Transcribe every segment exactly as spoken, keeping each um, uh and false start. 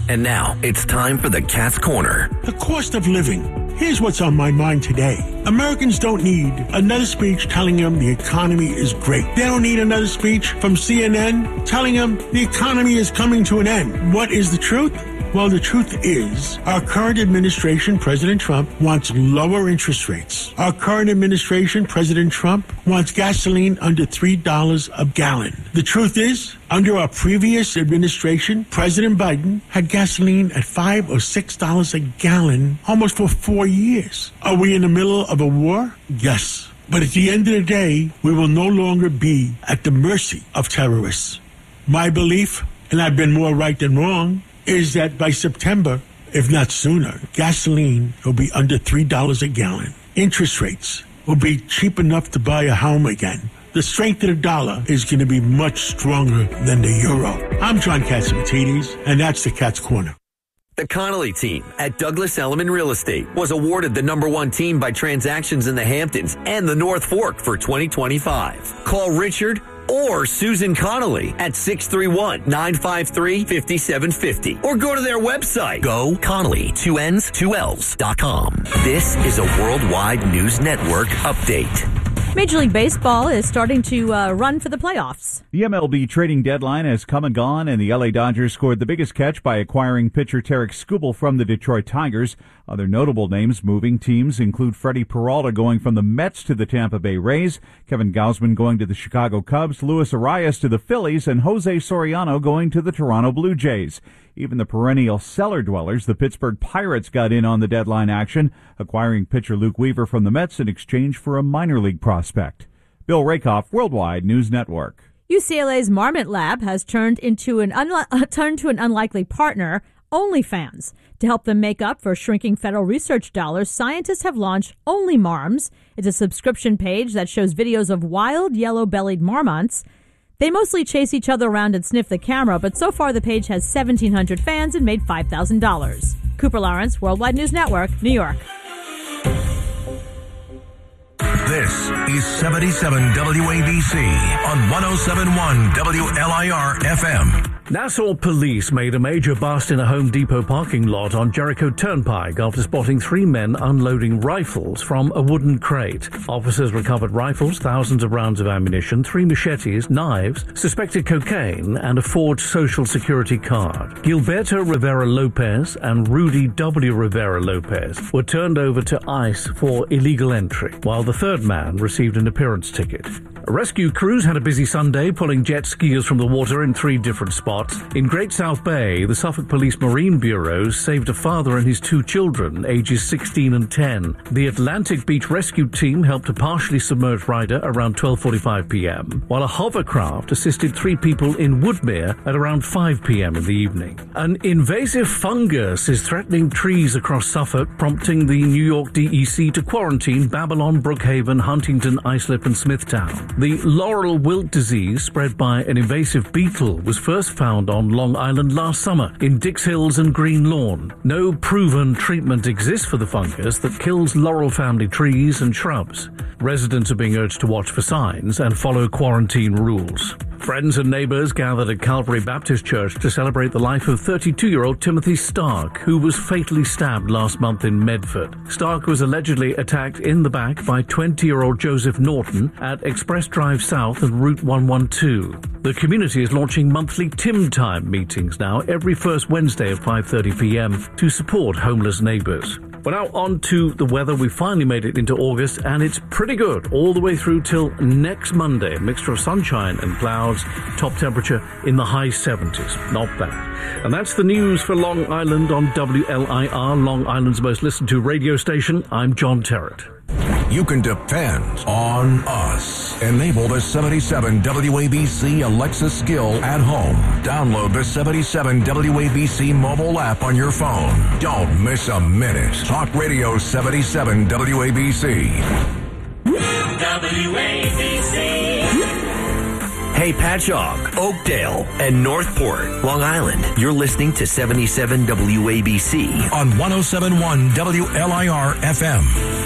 And now it's time for the Cat's Corner. The cost of living. Here's what's on my mind today. Americans don't need another speech telling them the economy is great. They don't need another speech from C N N telling them the economy is coming to an end. What is the truth? Well, the truth is, our current administration, President Trump, wants lower interest rates. Our current administration, President Trump, wants gasoline under three dollars a gallon. The truth is, under our previous administration, President Biden had gasoline at five or six dollars a gallon almost for four years. Are we in the middle of a war? Yes. But at the end of the day, we will no longer be at the mercy of terrorists. My belief, and I've been more right than wrong, is that by September, if not sooner, gasoline will be under three dollars a gallon. Interest rates will be cheap enough to buy a home again. The strength of the dollar is going to be much stronger than the euro. I'm John Catsimatidis, and that's the Cat's Corner. The Connolly team at Douglas Elliman Real Estate was awarded the number one team by transactions in the Hamptons and the North Fork for twenty twenty-five. Call Richard or Susan Connolly at six three one, nine five three, five seven five zero or go to their website, go Connolly, two N's, two L's dot com. This is a Worldwide News Network update. Major League Baseball is starting to uh, run for the playoffs. The M L B trading deadline has come and gone, and the L A Dodgers scored the biggest catch by acquiring pitcher Tarek Skubal from the Detroit Tigers. Other notable names moving teams include Freddie Peralta going from the Mets to the Tampa Bay Rays, Kevin Gausman going to the Chicago Cubs, Luis Arias to the Phillies, and Jose Soriano going to the Toronto Blue Jays. Even the perennial cellar dwellers, the Pittsburgh Pirates, got in on the deadline action, acquiring pitcher Luke Weaver from the Mets in exchange for a minor league prospect. Bill Rakoff, Worldwide News Network. U C L A's Marmot Lab has turned into an unli- uh, turned to an unlikely partner, OnlyFans. To help them make up for shrinking federal research dollars, scientists have launched OnlyMarms. It's a subscription page that shows videos of wild yellow-bellied marmots. They mostly chase each other around and sniff the camera, but so far the page has seventeen hundred fans and made five thousand dollars. Cooper Lawrence, Worldwide News Network, New York. This is seventy-seven W A B C on one oh seven point one W L I R F M. Nassau police made a major bust in a Home Depot parking lot on Jericho Turnpike after spotting three men unloading rifles from a wooden crate. Officers recovered rifles, thousands of rounds of ammunition, three machetes, knives, suspected cocaine, and a forged social security card. Gilberto Rivera Lopez and Rudy W. Rivera Lopez were turned over to ICE for illegal entry, while the third man received an appearance ticket. Rescue crews had a busy Sunday pulling jet skiers from the water in three different spots. In Great South Bay, the Suffolk Police Marine Bureau saved a father and his two children, ages sixteen and ten. The Atlantic Beach Rescue Team helped a partially submerged rider around twelve forty-five p.m., while a hovercraft assisted three people in Woodmere at around five p.m. in the evening. An invasive fungus is threatening trees across Suffolk, prompting the New York D E C to quarantine Babylon, Brookhaven, Huntington, Islip, and Smithtown. The laurel wilt disease, spread by an invasive beetle, was first found on Long Island last summer in Dix Hills and Green Lawn. No proven treatment exists for the fungus that kills laurel family trees and shrubs. Residents are being urged to watch for signs and follow quarantine rules. Friends and neighbors gathered at Calvary Baptist Church to celebrate the life of thirty-two-year-old Timothy Stark, who was fatally stabbed last month in Medford. Stark was allegedly attacked in the back by twenty-year-old Joseph Norton at Express Drive South and Route one twelve. The community is launching monthly Tim Time meetings now every first Wednesday at five thirty p.m. to support homeless neighbors. We're now on to the weather. We finally made it into August, and it's pretty good all the way through till next Monday. A mixture of sunshine and clouds, top temperature in the high seventies. Not bad. And that's the news for Long Island on W L I R, Long Island's most listened to radio station. I'm John Terrett. You can depend on us. Enable the seventy-seven W A B C Alexa skill at home. Download the seventy-seven W A B C mobile app on your phone. Don't miss a minute. Talk Radio seventy-seven W A B C. W A B C. Hey, Patchogue, Oakdale, and Northport, Long Island. You're listening to seventy-seven W A B C on one oh seven point one W L I R F M.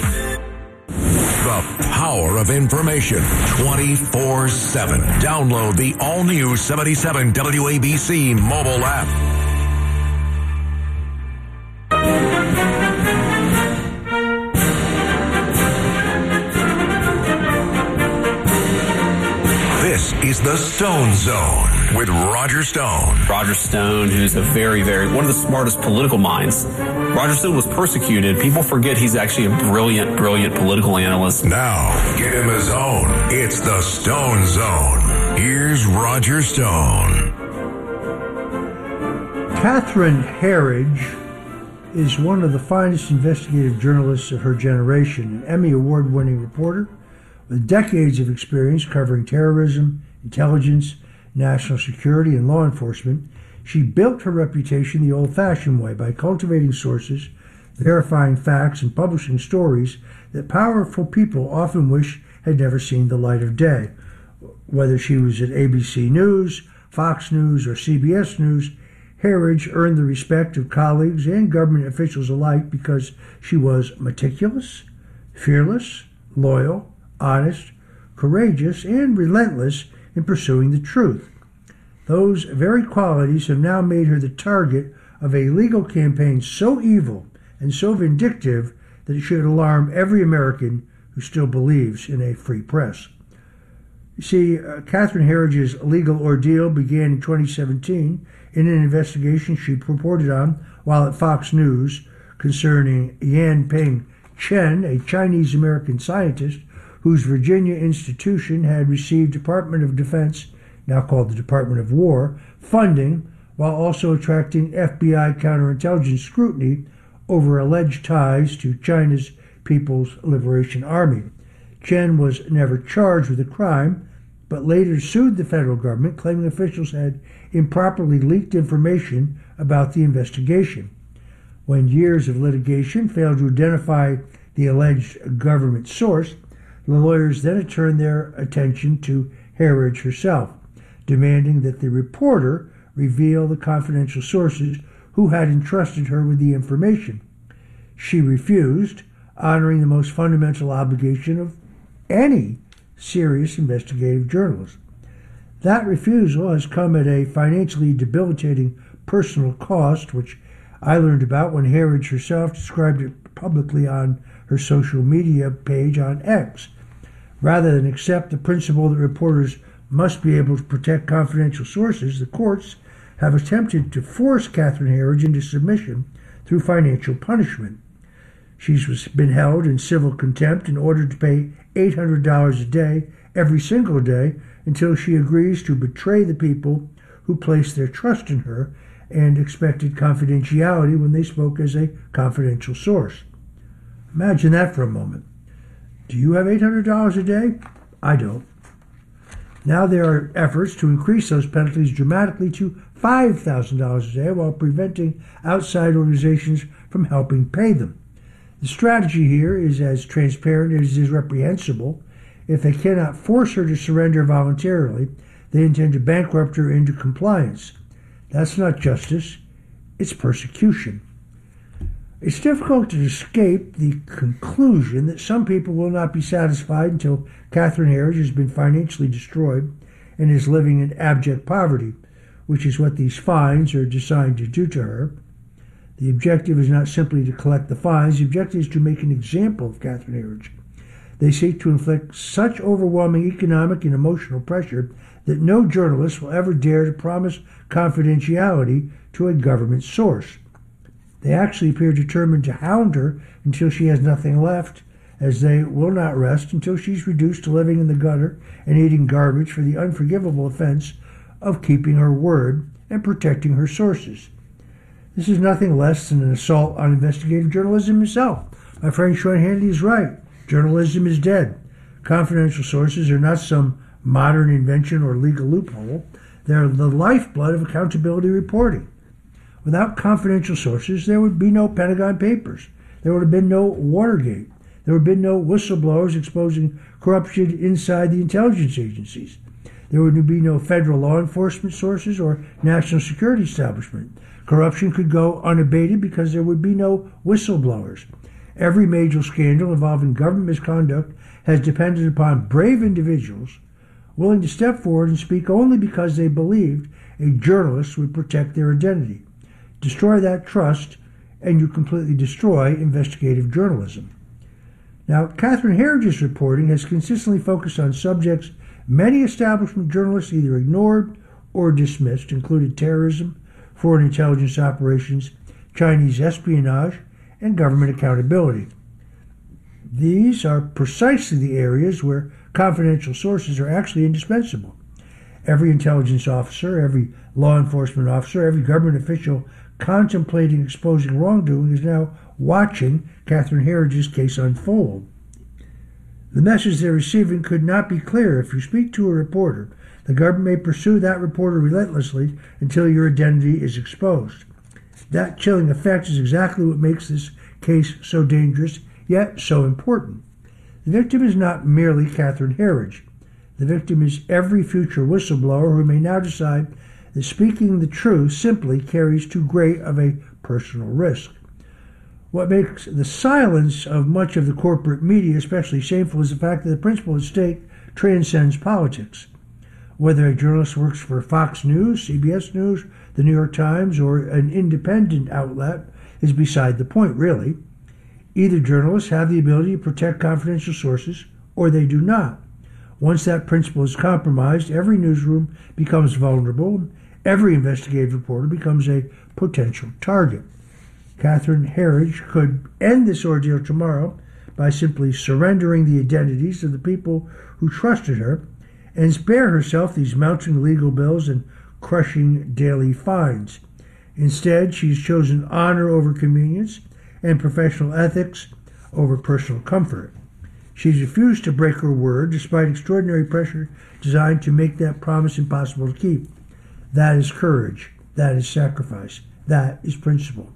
The power of information twenty-four seven. Download the all-new seventy-seven W A B C mobile app. Today's The Stone Zone with Roger Stone. Roger Stone, who's a very, very, one of the smartest political minds. Roger Stone was persecuted. People forget he's actually a brilliant, brilliant political analyst. Now, get in the zone. It's The Stone Zone. Here's Roger Stone. Catherine Herridge is one of the finest investigative journalists of her generation, an Emmy Award-winning reporter with decades of experience covering terrorism, intelligence, national security, and law enforcement. She built her reputation the old-fashioned way by cultivating sources, verifying facts, and publishing stories that powerful people often wish had never seen the light of day. Whether she was at A B C News, Fox News, or C B S News, Herridge earned the respect of colleagues and government officials alike because she was meticulous, fearless, loyal, honest, courageous, and relentless in pursuing the truth. Those very qualities have now made her the target of a legal campaign so evil and so vindictive that it should alarm every American who still believes in a free press. You see, uh, Catherine Herridge's legal ordeal began in twenty seventeen in an investigation she reported on while at Fox News concerning Yanping Chen, a Chinese-American scientist whose Virginia institution had received Department of Defense, now called the Department of War, funding, while also attracting F B I counterintelligence scrutiny over alleged ties to China's People's Liberation Army. Chen was never charged with a crime, but later sued the federal government, claiming officials had improperly leaked information about the investigation. When years of litigation failed to identify the alleged government source, the lawyers then turned their attention to Herridge herself, demanding that the reporter reveal the confidential sources who had entrusted her with the information. She refused, honoring the most fundamental obligation of any serious investigative journalist. That refusal has come at a financially debilitating personal cost, which I learned about when Herridge herself described it publicly on her social media page on X. Rather than accept the principle that reporters must be able to protect confidential sources, the courts have attempted to force Catherine Herridge into submission through financial punishment. She's been held in civil contempt and ordered to pay eight hundred dollars a day every single day until she agrees to betray the people who placed their trust in her and expected confidentiality when they spoke as a confidential source. Imagine that for a moment. Do you have eight hundred dollars a day? I don't. Now there are efforts to increase those penalties dramatically to five thousand dollars a day while preventing outside organizations from helping pay them. The strategy here is as transparent as it is reprehensible. If they cannot force her to surrender voluntarily, they intend to bankrupt her into compliance. That's not justice, it's persecution. It's difficult to escape the conclusion that some people will not be satisfied until Catherine Herridge has been financially destroyed and is living in abject poverty, which is what these fines are designed to do to her. The objective is not simply to collect the fines. The objective is to make an example of Catherine Herridge. They seek to inflict such overwhelming economic and emotional pressure that no journalist will ever dare to promise confidentiality to a government source. They actually appear determined to hound her until she has nothing left, as they will not rest until she's reduced to living in the gutter and eating garbage for the unforgivable offense of keeping her word and protecting her sources. This is nothing less than an assault on investigative journalism itself. My friend Sean Hannity is right. Journalism is dead. Confidential sources are not some modern invention or legal loophole. They're the lifeblood of accountability reporting. Without confidential sources, there would be no Pentagon Papers. There would have been no Watergate. There would have been no whistleblowers exposing corruption inside the intelligence agencies. There would be no federal law enforcement sources or national security establishment. Corruption could go unabated because there would be no whistleblowers. Every major scandal involving government misconduct has depended upon brave individuals willing to step forward and speak only because they believed a journalist would protect their identity. Destroy that trust, and you completely destroy investigative journalism. Now, Catherine Herridge's reporting has consistently focused on subjects many establishment journalists either ignored or dismissed included terrorism, foreign intelligence operations, Chinese espionage, and government accountability. These are precisely the areas where confidential sources are actually indispensable. Every intelligence officer, every law enforcement officer, every government official contemplating exposing wrongdoing is now watching Catherine Herridge's case unfold. The message they're receiving could not be clearer. If you speak to a reporter, the government may pursue that reporter relentlessly until your identity is exposed. That chilling effect is exactly what makes this case so dangerous, yet so important. The victim is not merely Catherine Herridge. The victim is every future whistleblower who may now decide that speaking the truth simply carries too great of a personal risk. What makes the silence of much of the corporate media especially shameful is the fact that the principle at stake transcends politics. Whether a journalist works for Fox News, C B S News, the New York Times, or an independent outlet is beside the point, really. Either journalists have the ability to protect confidential sources, or they do not. Once that principle is compromised, every newsroom becomes vulnerable, every investigative reporter becomes a potential target. Catherine Herridge could end this ordeal tomorrow by simply surrendering the identities of the people who trusted her and spare herself these mounting legal bills and crushing daily fines. Instead, she's chosen honor over convenience and professional ethics over personal comfort. She's refused to break her word despite extraordinary pressure designed to make that promise impossible to keep. That is courage. That is sacrifice. That is principle.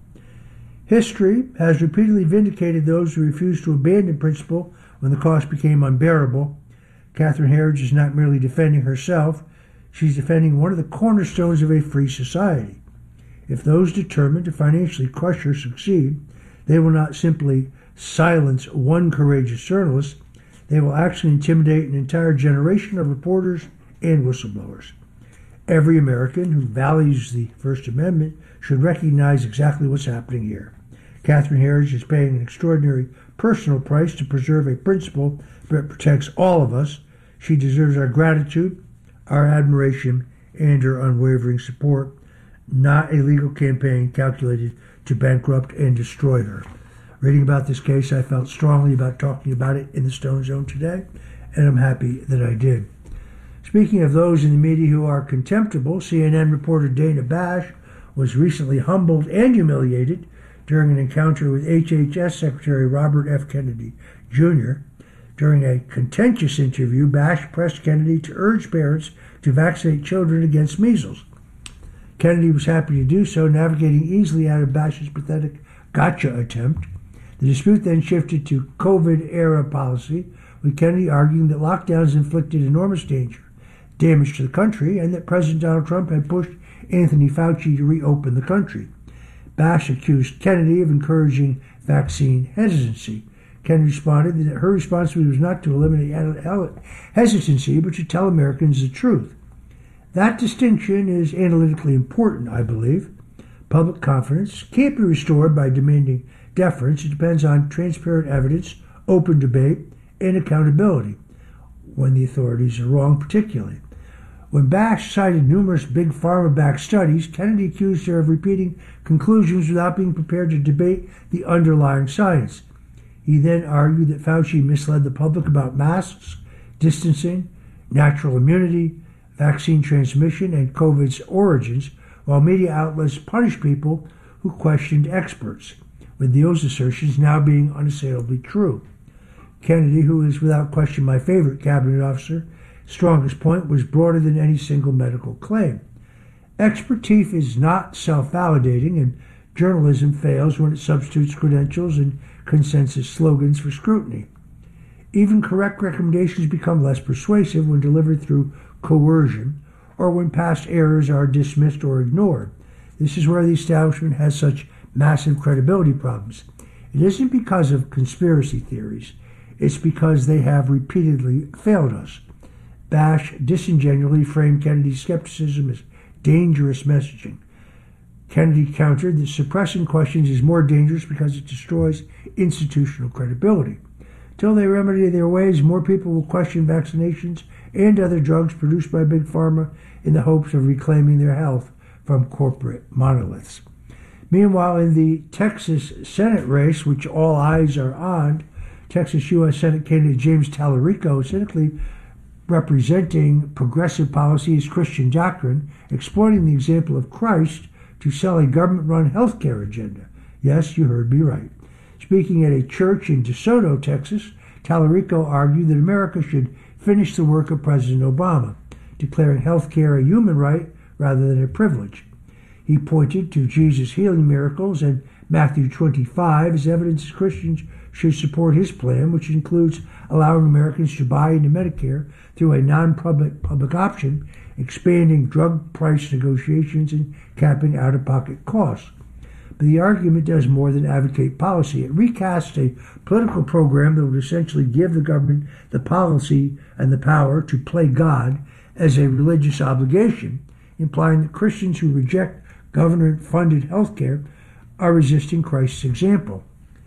History has repeatedly vindicated those who refused to abandon principle when the cost became unbearable. Catherine Herridge is not merely defending herself, she's defending one of the cornerstones of a free society. If those determined to financially crush her succeed, they will not simply silence one courageous journalist, they will actually intimidate an entire generation of reporters and whistleblowers. Every American who values the First Amendment should recognize exactly what's happening here. Catherine Herridge is paying an extraordinary personal price to preserve a principle that protects all of us. She deserves our gratitude, our admiration, and her unwavering support, not a legal campaign calculated to bankrupt and destroy her. Reading about this case, I felt strongly about talking about it in the Stone Zone today, and I'm happy that I did. Speaking of those in the media who are contemptible, C N N reporter Dana Bash was recently humbled and humiliated during an encounter with H H S Secretary Robert F. Kennedy, Junior During a contentious interview, Bash pressed Kennedy to urge parents to vaccinate children against measles. Kennedy was happy to do so, navigating easily out of Bash's pathetic gotcha attempt. The dispute then shifted to COVID-era policy, with Kennedy arguing that lockdowns inflicted enormous danger, damage to the country, and that President Donald Trump had pushed Anthony Fauci to reopen the country. Bash accused Kennedy of encouraging vaccine hesitancy. Kennedy responded that her responsibility was not to eliminate hesitancy, but to tell Americans the truth. That distinction is analytically important, I believe. Public confidence can't be restored by demanding deference. It depends on transparent evidence, open debate, and accountability, when the authorities are wrong particularly. When Bash cited numerous big pharma-backed studies, Kennedy accused her of repeating conclusions without being prepared to debate the underlying science. He then argued that Fauci misled the public about masks, distancing, natural immunity, vaccine transmission, and COVID's origins, while media outlets punished people who questioned experts, with those assertions now being unassailably true. Kennedy, who is without question my favorite cabinet officer, strongest point was broader than any single medical claim. Expertise is not self-validating, and journalism fails when it substitutes credentials and consensus slogans for scrutiny. Even correct recommendations become less persuasive when delivered through coercion, or when past errors are dismissed or ignored. This is where the establishment has such massive credibility problems. It isn't because of conspiracy theories. It's because they have repeatedly failed us. Bash disingenuously framed Kennedy's skepticism as dangerous messaging. Kennedy countered that suppressing questions is more dangerous because it destroys institutional credibility. Till they remedy their ways, more people will question vaccinations and other drugs produced by Big Pharma in the hopes of reclaiming their health from corporate monoliths. Meanwhile, in the Texas Senate race, which all eyes are on, Texas U S Senate candidate James Tallarico, cynically representing progressive policies, Christian doctrine, exploiting the example of Christ to sell a government-run health care agenda. Yes, you heard me right. Speaking at a church in DeSoto, Texas, Tallarico argued that America should finish the work of President Obama, declaring health care a human right rather than a privilege. He pointed to Jesus' healing miracles and Matthew twenty-five as evidence that Christians should support his plan, which includes allowing Americans to buy into Medicare through a non-public public option, expanding drug price negotiations, and capping out-of-pocket costs. But the argument does more than advocate policy. It recasts a political program that would essentially give the government the policy and the power to play God as a religious obligation, implying that Christians who reject government-funded health care are resisting Christ's example.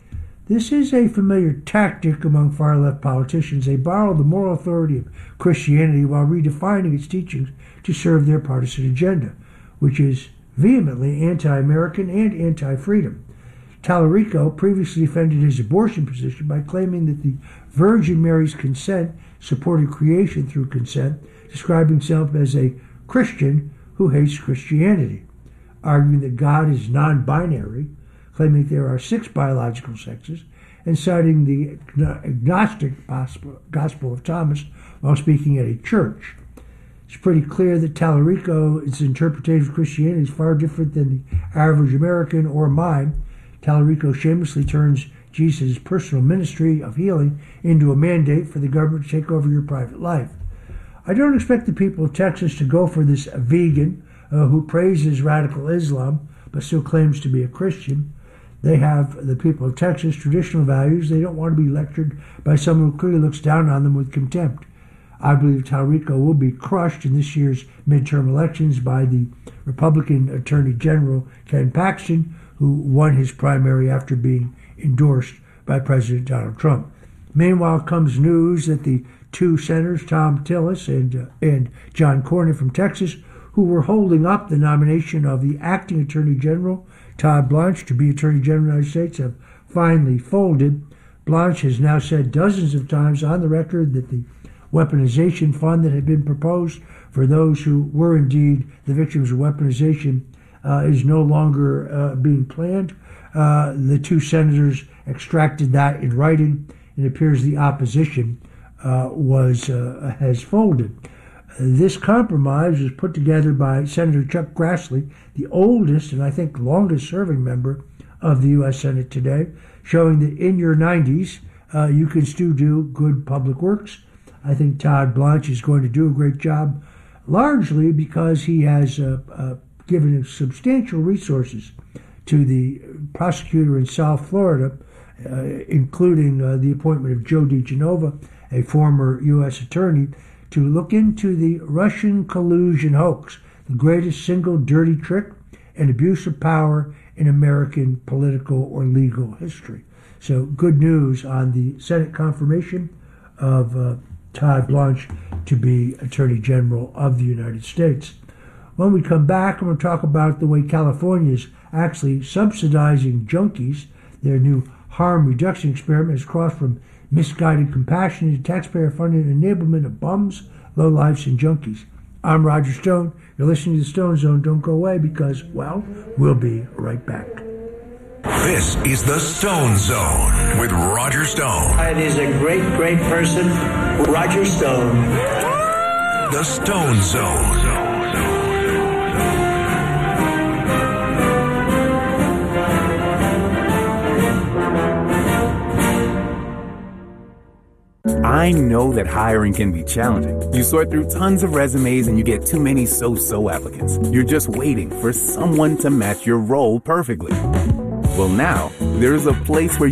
This is a familiar tactic among far-left politicians. They borrow the moral authority of Christianity while redefining its teachings to serve their partisan agenda, which is vehemently anti-American and anti-freedom. Tallarico previously defended his abortion position by claiming that the Virgin Mary's consent supported creation through consent, describing himself as a Christian who hates Christianity, arguing that God is non-binary, claiming that there are six biological sexes, and citing the agnostic Gospel of Thomas while speaking at a church. It's pretty clear that Tallarico's interpretation of Christianity is far different than the average American or mine. Tallarico shamelessly turns Jesus' personal ministry of healing into a mandate for the government to take over your private life. I don't expect the people of Texas to go for this vegan uh, who praises radical Islam but still claims to be a Christian. They have, the people of Texas, traditional values. They don't want to be lectured by someone who clearly looks down on them with contempt. I believe Tallarico will be crushed in this year's midterm elections by the Republican Attorney General Ken Paxton, who won his primary after being endorsed by President Donald Trump. Meanwhile comes news that the two senators, Thom Tillis and, uh, and John Cornyn from Texas, who were holding up the nomination of the acting Attorney General, Todd Blanche, to be Attorney General of the United States, have finally folded. Blanche has now said dozens of times on the record that the weaponization fund that had been proposed for those who were indeed the victims of weaponization uh, is no longer uh, being planned. Uh, the two senators extracted that in writing. It appears the opposition uh, was uh, has folded. This compromise was put together by Senator Chuck Grassley, the oldest and I think longest-serving member of the U S Senate today, showing that in your nineties uh, you can still do good public works. I think Todd Blanche is going to do a great job, largely because he has uh, uh, given substantial resources to the prosecutor in South Florida, uh, including uh, the appointment of Joe DiGenova, a former U S attorney, to look into the Russian collusion hoax, the greatest single dirty trick and abuse of power in American political or legal history. So good news on the Senate confirmation of uh, Todd Blanche to be Attorney General of the United States. When we come back, I'm going to talk about the way California is actually subsidizing junkies. Their new harm reduction experiment has crossed from misguided compassion into taxpayer-funded enablement of bums, lowlifes, and junkies. I'm Roger Stone. You're listening to the Stone Zone. Don't go away because, well, we'll be right back. This is the Stone Zone with Roger Stone. It is a great, great person, Roger Stone. The Stone Zone. I know that hiring can be challenging. You sort through tons of resumes and you get too many so-so applicants. You're just waiting for someone to match your role perfectly. Well, now, there's a place where